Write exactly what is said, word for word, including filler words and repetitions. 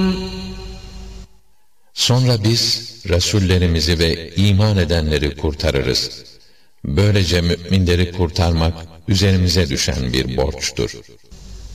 Sonra biz Resullerimizi ve iman edenleri kurtarırız. Böylece müminleri kurtarmak üzerimize düşen bir borçtur.